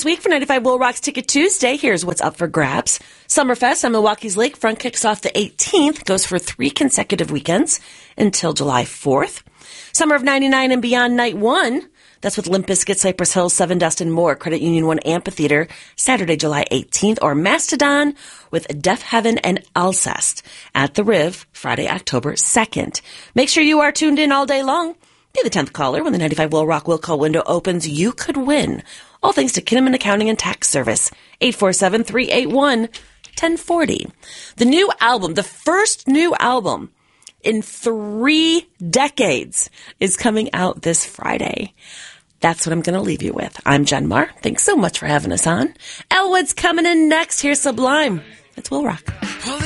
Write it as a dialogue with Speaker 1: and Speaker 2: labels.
Speaker 1: this week for 95 Will Rocks Ticket Tuesday. Here's what's up for grabs. Summerfest on Milwaukee's Lakefront kicks off the 18th, goes for 3 consecutive weekends until July 4th. Summer of 99 and Beyond Night 1. That's with Limp Bizkit, Cypress Hill, Seven Dust, and more. Credit Union 1 Amphitheater, Saturday, July 18th. Or Mastodon with Deaf Heaven and Alcest at the Riv, Friday, October 2nd. Make sure you are tuned in all day long. Be the 10th caller when the 95 Will Rock Will Call window opens. You could win. All thanks to Kinnaman Accounting and Tax Service. 847-381-1040. The new album, the first new album in 3 decades, is coming out this Friday. That's what I'm going to leave you with. I'm Jen Marr. Thanks so much for having us on. Elwood's coming in next. Here's Sublime. It's Will Rock.